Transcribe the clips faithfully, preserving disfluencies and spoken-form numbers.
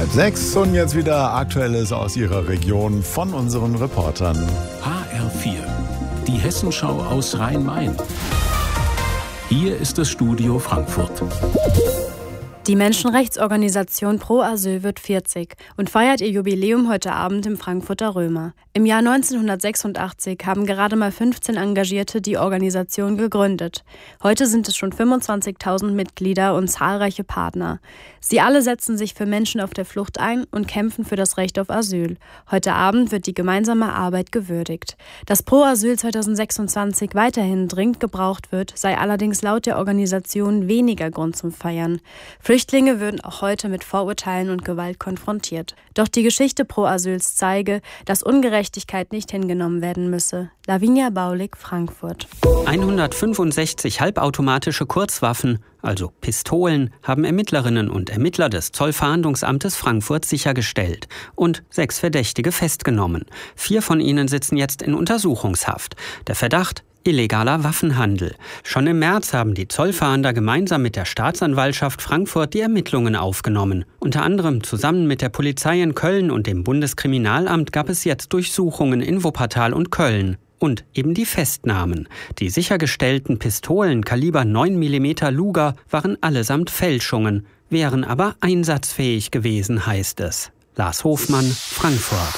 Halb sechs und jetzt wieder Aktuelles aus Ihrer Region von unseren Reportern. H R vier, die Hessenschau aus Rhein-Main. Hier ist das Studio Frankfurt. Die Menschenrechtsorganisation Pro Asyl wird vierzig und feiert ihr Jubiläum heute Abend im Frankfurter Römer. Im Jahr neunzehnhundertsechsundachtzig haben gerade mal fünfzehn Engagierte die Organisation gegründet. Heute sind es schon fünfundzwanzigtausend Mitglieder und zahlreiche Partner. Sie alle setzen sich für Menschen auf der Flucht ein und kämpfen für das Recht auf Asyl. Heute Abend wird die gemeinsame Arbeit gewürdigt. Dass Pro Asyl zweitausendsechsundzwanzig weiterhin dringend gebraucht wird, sei allerdings laut der Organisation weniger Grund zum Feiern. Flüchtlinge würden auch heute mit Vorurteilen und Gewalt konfrontiert. Doch die Geschichte Pro Asyls zeige, dass Ungerechtigkeit nicht hingenommen werden müsse. Lavinia Baulig, Frankfurt. hundertfünfundsechzig halbautomatische Kurzwaffen, also Pistolen, haben Ermittlerinnen und Ermittler des Zollfahndungsamtes Frankfurt sichergestellt und sechs Verdächtige festgenommen. Vier von ihnen sitzen jetzt in Untersuchungshaft. Der Verdacht: illegaler Waffenhandel. Schon im März haben die Zollfahnder gemeinsam mit der Staatsanwaltschaft Frankfurt die Ermittlungen aufgenommen. Unter anderem zusammen mit der Polizei in Köln und dem Bundeskriminalamt gab es jetzt Durchsuchungen in Wuppertal und Köln. Und eben die Festnahmen. Die sichergestellten Pistolen Kaliber neun Millimeter Luger waren allesamt Fälschungen, wären aber einsatzfähig gewesen, heißt es. Lars Hofmann, Frankfurt.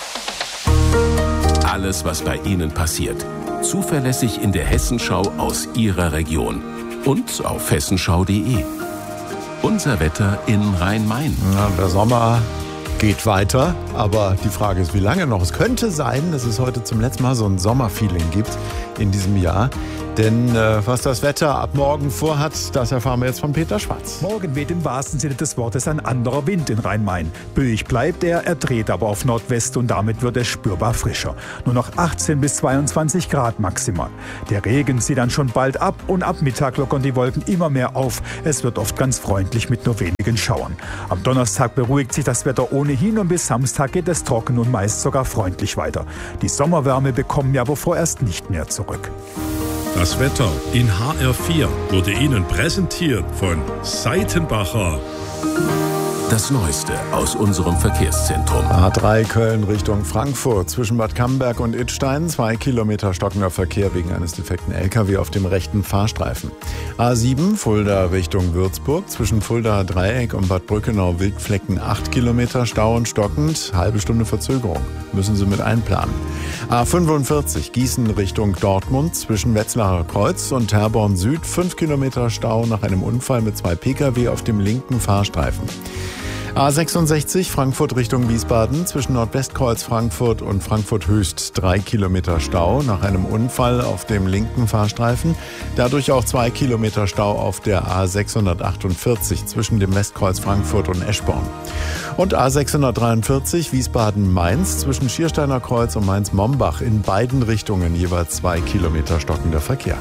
Alles, was bei Ihnen passiert, zuverlässig in der Hessenschau aus Ihrer Region und auf hessenschau punkt de. Unser Wetter in Rhein-Main. Ja, der Sommer geht weiter, aber die Frage ist, wie lange noch? Es könnte sein, dass es heute zum letzten Mal so ein Sommerfeeling gibt in diesem Jahr. Denn äh, was das Wetter ab morgen vorhat, das erfahren wir jetzt von Peter Schwarz. Morgen weht im wahrsten Sinne des Wortes ein anderer Wind in Rhein-Main. Böig bleibt er, er dreht aber auf Nordwest und damit wird es spürbar frischer. Nur noch achtzehn bis zweiundzwanzig Grad maximal. Der Regen zieht dann schon bald ab und ab Mittag lockern die Wolken immer mehr auf. Es wird oft ganz freundlich mit nur wenigen Schauern. Am Donnerstag beruhigt sich das Wetter ohnehin und bis Samstag geht es trocken und meist sogar freundlich weiter. Die Sommerwärme bekommen wir aber vorerst nicht mehr zurück. Das Wetter in H R vier wurde Ihnen präsentiert von Seitenbacher. Das Neueste aus unserem Verkehrszentrum. A drei Köln Richtung Frankfurt. Zwischen Bad Camberg und Idstein zwei Kilometer stockender Verkehr wegen eines defekten L K W auf dem rechten Fahrstreifen. A sieben Fulda Richtung Würzburg. Zwischen Fulda Dreieck und Bad Brückenau Wildflecken acht Kilometer Stau und stockend. Halbe Stunde Verzögerung. Müssen Sie mit einplanen. A fünfundvierzig Gießen Richtung Dortmund. Zwischen Wetzlarer Kreuz und Herborn Süd fünf Kilometer Stau nach einem Unfall mit zwei Pkw auf dem linken Fahrstreifen. A sechsundsechzig Frankfurt Richtung Wiesbaden. Zwischen Nordwestkreuz Frankfurt und Frankfurt Höchst drei Kilometer Stau nach einem Unfall auf dem linken Fahrstreifen. Dadurch auch zwei Kilometer Stau auf der A sechshundertachtundvierzig zwischen dem Westkreuz Frankfurt und Eschborn. Und A sechshundertdreiundvierzig Wiesbaden-Mainz zwischen Schiersteiner Kreuz und Mainz-Mombach in beiden Richtungen jeweils zwei Kilometer stockender Verkehr.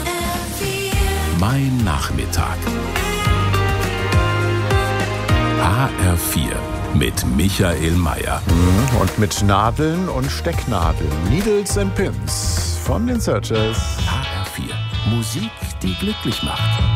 Mein Nachmittag. H R vier mit Michael Mayer. Und mit Nadeln und Stecknadeln. Needles and Pins von den Searchers. H R vier. Musik, die glücklich macht.